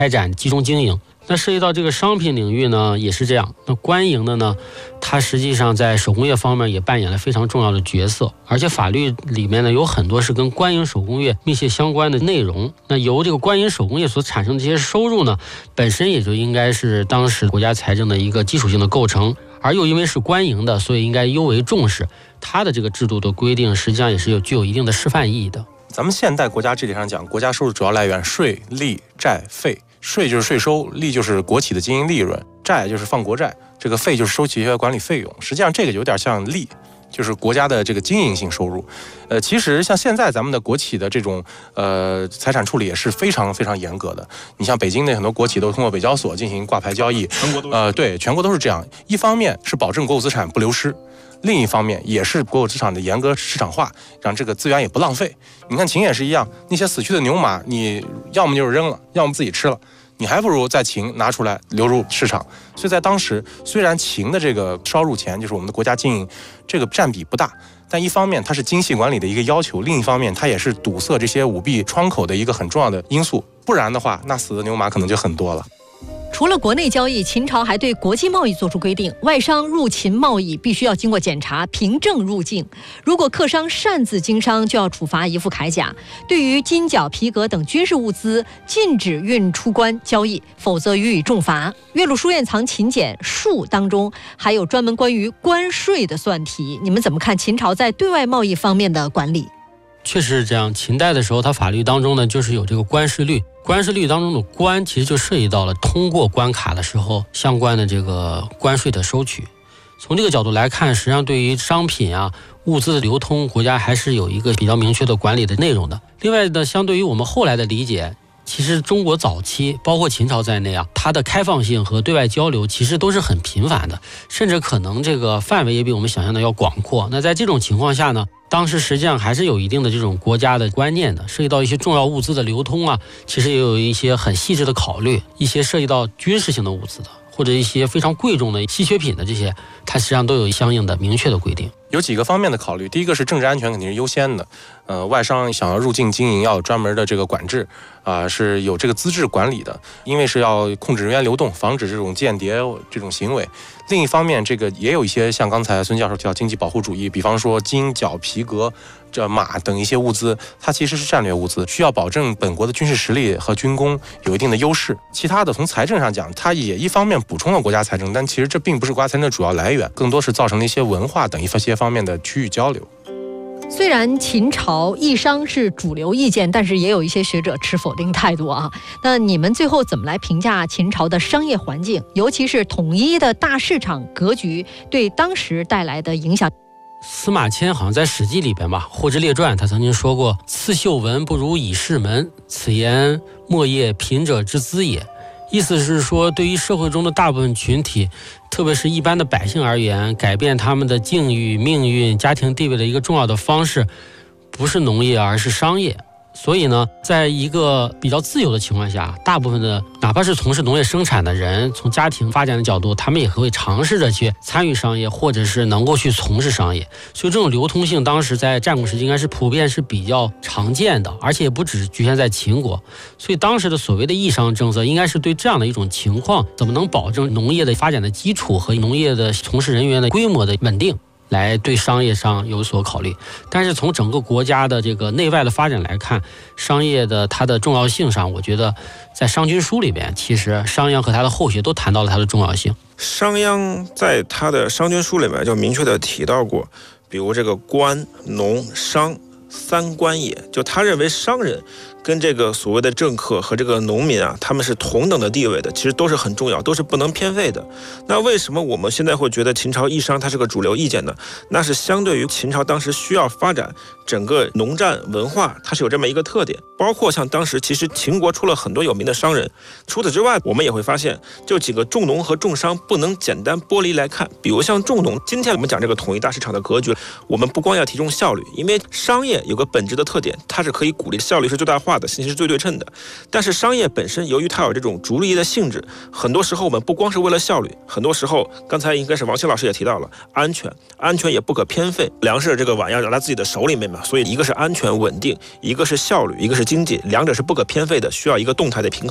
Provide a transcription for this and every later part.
开展集中经营。那涉及到这个商品领域呢，也是这样。那官营的呢，它实际上在手工业方面也扮演了非常重要的角色，而且法律里面呢有很多是跟官营手工业密切相关的内容。那由这个官营手工业所产生的这些收入呢，本身也就应该是当时国家财政的一个基础性的构成，而又因为是官营的，所以应该尤为重视。它的这个制度的规定，实际上也是具有一定的示范意义的。 咱们现代国家治理上讲，国家收入主要来源税、利、债、费。税就是税收，利就是国企的经营利润，债就是放国债，这个费就是收企业管理费用。实际上这个有点像利，就是国家的这个经营性收入。其实像现在咱们的国企的这种财产处理也是非常非常严格的。你像北京的很多国企都通过北交所进行挂牌交易，全国都对，全国都是这样。一方面是保证国有资产不流失，另一方面也是国有资产的严格市场化，让这个资源也不浪费。你看禽也是一样，那些死去的牛马，你要么就是扔了，要么自己吃了，你还不如在禽拿出来流入市场。所以在当时，虽然禽的这个烧入钱，就是我们的国家经营这个占比不大，但一方面它是精细管理的一个要求，另一方面它也是堵塞这些舞弊窗口的一个很重要的因素。不然的话，那死的牛马可能就很多了。 除了国内交易，秦朝还对国际贸易作出规定，外商入秦贸易必须要经过检查，凭证入境。如果客商擅自经商，就要处罚一副铠甲。对于金角、皮革等军事物资，禁止运出关交易，否则予以重罚。岳麓书院藏秦简述当中还有专门关于关税的算题，你们怎么看秦朝在对外贸易方面的管理？ 确实是这样，秦代的时候，它法律当中呢，就是有这个关税率。关税率当中的关，其实就涉及到了通过关卡的时候相关的这个关税的收取。从这个角度来看，实际上对于商品啊、物资的流通，国家还是有一个比较明确的管理的内容的。另外呢，相对于我们后来的理解，其实中国早期包括秦朝在内啊，它的开放性和对外交流其实都是很频繁的，甚至可能这个范围也比我们想象的要广阔。那在这种情况下呢，当时实际上还是有一定的这种国家的观念的，涉及到一些重要物资的流通啊，其实也有一些很细致的考虑，一些涉及到军事性的物资的，或者一些非常贵重的稀缺品的这些，它实际上都有相应的明确的规定。 有几个方面的考虑，第一个是政治安全肯定是优先的，外商想要入境经营要有专门的这个管制是有这个资质管理的，因为是要控制人员流动，防止这种间谍这种行为。另一方面，这个也有一些像刚才孙教授提到经济保护主义，比方说金角、皮革、这马等一些物资，它其实是战略物资，需要保证本国的军事实力和军工有一定的优势。其他的从财政上讲，它也一方面补充了国家财政，但其实这并不是国家财政的主要来源，更多是造成了一些文化等一些方面的区域交流。 虽然秦朝抑商是主流意见，但是也有一些学者持否定态度啊。那你们最后怎么来评价秦朝的商业环境，尤其是统一的大市场格局对当时带来的影响？ 司马迁好像在《史记》里边吧，《货殖列传》他曾经说过：“刺绣文不如以市门，此言莫业贫者之资也。”意思是说，对于社会中的大部分群体，特别是一般的百姓而言，改变他们的境遇、命运、家庭地位的一个重要的方式，不是农业，而是商业。所以呢，在一个比较自由的情况下，大部分的哪怕是从事农业生产的人，从家庭发展的角度，他们也会尝试着去参与商业，或者是能够去从事商业。所以这种流通性当时在战国时期应该是普遍是比较常见的，而且也不只局限在秦国。所以当时的所谓的抑商政策，应该是对这样的一种情况，怎么能保证农业的发展的基础和农业的从事人员的规模的稳定，来对商业上有所考虑。但是从整个国家的这个内外的发展来看，商业的它的重要性上，我觉得在商君书里边，其实商鞅和他的后学都谈到了它的重要性。 商鞅在他的商君书里面就明确的提到过，比如这个官、农、商三官也，就他认为商人跟这个所谓的政客和这个农民啊，他们是同等的地位的，其实都是很重要，都是不能偏废的。那为什么我们现在会觉得秦朝抑商它是个主流意见呢？那是相对于秦朝当时需要发展整个农战文化，它是有这么一个特点。包括像当时其实秦国出了很多有名的商人，除此之外，我们也会发现，就几个重农和重商不能简单剥离来看。比如像重农，今天我们讲这个统一大市场的格局，我们不光要提重效率，因为商业有个本质的特点，它是可以鼓励效率是最大化的，信息是最对称的。但是商业本身由于它有这种逐利的性质，很多时候我们不光是为了效率，很多时候刚才应该是王鑫老师也提到了安全也不可偏废，粮食这个碗要拿在自己的手里面嘛，所以一个是安全稳定，一个是效率，一个是经济，两者是不可偏废的，需要一个动态的平衡。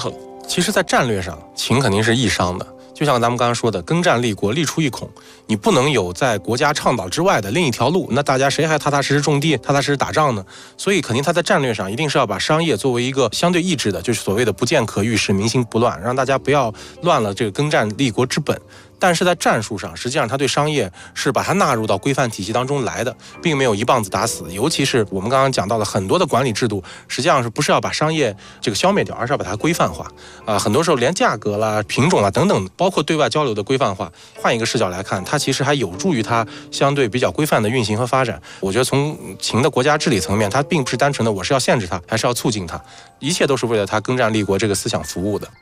其实在战略上，秦肯定是易商的。就像咱们刚刚说的，耕战立国，利出一孔，你不能有在国家倡导之外的另一条路，那大家谁还踏踏实实种地、踏踏实实打仗呢？所以肯定他在战略上一定是要把商业作为一个相对抑制的，就是所谓的不见可欲使民心不乱，让大家不要乱了这个耕战立国之本。但是在战术上，实际上他对商业是把它纳入到规范体系当中来的，并没有一棒子打死。尤其是我们刚刚讲到的很多的管理制度，实际上是不是要把商业这个消灭掉，而是要把它规范化很多时候连价格啦、品种啦等等，包括对外交流的规范化，换一个视角来看，它其实还有助于它相对比较规范的运行和发展。我觉得从秦的国家治理层面，它并不是单纯的我是要限制它，还是要促进它，一切都是为了它耕战立国这个思想服务的。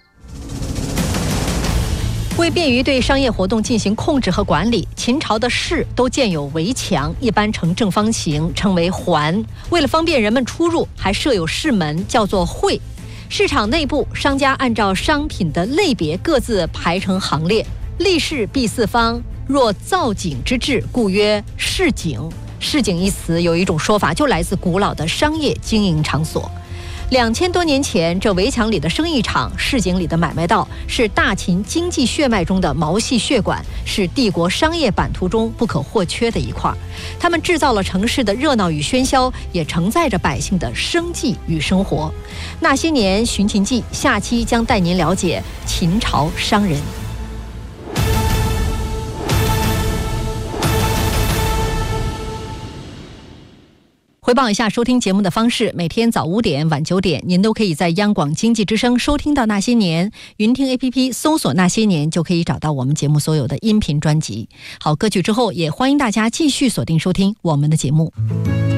为便于对商业活动进行控制和管理，秦朝的市都建有围墙，一般呈正方形，称为环。为了方便人们出入，还设有市门，叫做会。市场内部，商家按照商品的类别各自排成行列，立市必四方，若造井之制，故曰市井。市井一词有一种说法，就来自古老的商业经营场所。2000多年前，这围墙里的生意场，市井里的买卖道，是大秦经济血脉中的毛细血管，是帝国商业版图中不可或缺的一块。他们制造了城市的热闹与喧嚣，也承载着百姓的生计与生活。那些年寻秦记，下期将带您了解秦朝商人。回报一下收听节目的方式，每天早5点、晚9点，您都可以在央广经济之声收听到那些年。云听 APP 搜索那些年，就可以找到我们节目所有的音频专辑。好，歌曲之后，也欢迎大家继续锁定收听我们的节目。